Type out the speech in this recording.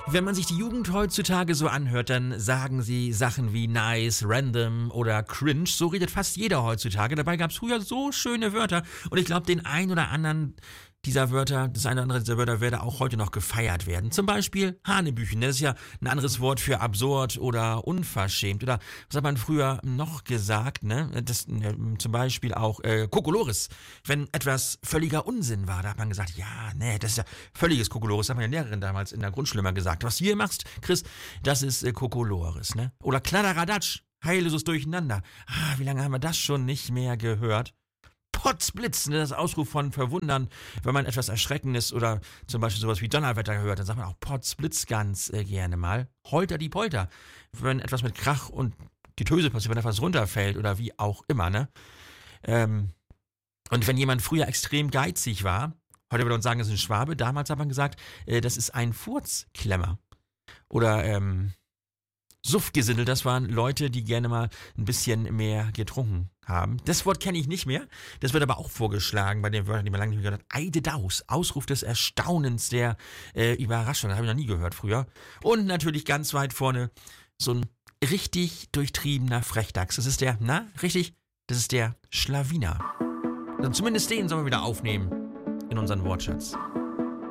Wenn man sich die Jugend heutzutage so anhört, dann sagen sie Sachen wie nice, random oder cringe. So redet fast jeder heutzutage. Dabei gab es früher so schöne Wörter. Und ich glaube, den ein oder anderen dieser Wörter, das eine oder andere dieser Wörter werde auch heute noch gefeiert werden. Zum Beispiel Hanebüchen. Das ist ja ein anderes Wort für absurd oder unverschämt. Oder was hat man früher noch gesagt, ne? Das, zum Beispiel auch Kokolores. Wenn etwas völliger Unsinn war, da hat man gesagt, ja, nee, das ist ja völliges Kokolores. Das hat meine Lehrerin damals in der Grundschule immer gesagt. Was du hier machst, Chris, das ist Kokolores, ne? Oder Kladderadatsch. Heilloses Durcheinander. Wie lange haben wir das schon nicht mehr gehört? Potzblitz, ne, das Ausruf von Verwundern, wenn man etwas Erschreckendes oder zum Beispiel sowas wie Donnerwetter hört, dann sagt man auch Potzblitz ganz gerne mal. Holter die Polter, wenn etwas mit Krach und die Töse passiert, wenn etwas runterfällt oder wie auch immer, ne? Und wenn jemand früher extrem geizig war, heute würde man sagen, das ist ein Schwabe, damals hat man gesagt, das ist ein Furzklemmer. Oder, Suffgesindel, das waren Leute, die gerne mal ein bisschen mehr getrunken haben. Das Wort kenne ich nicht mehr. Das wird aber auch vorgeschlagen bei den Wörtern, die man lange nicht mehr gehört hat. Eidedaus, Ausruf des Erstaunens, der Überraschung. Das habe ich noch nie gehört früher. Und natürlich ganz weit vorne so ein richtig durchtriebener Frechdachs. Das ist der, das ist der Schlawiner. Also zumindest den sollen wir wieder aufnehmen in unseren Wortschatz.